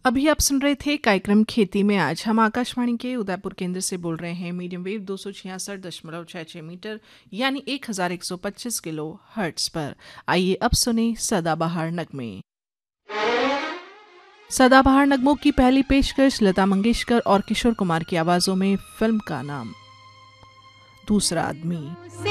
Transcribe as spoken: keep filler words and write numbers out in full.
अभी आप सुन रहे थे कार्यक्रम खेती में आज। हम आकाशवाणी के उदयपुर केंद्र से बोल रहे हैं। मीडियम वेव दो सौ छियासठ दशमलव छः छः मीटर यानी एक हज़ार एक सौ पच्चीस किलो हर्ट्स पर। आइए अब सुने सदाबहार नगमे। सदाबहार नगमों की पहली पेशकश लता मंगेशकर और किशोर कुमार की आवाज़ों में। फिल्म का नाम दूसरा आदमी।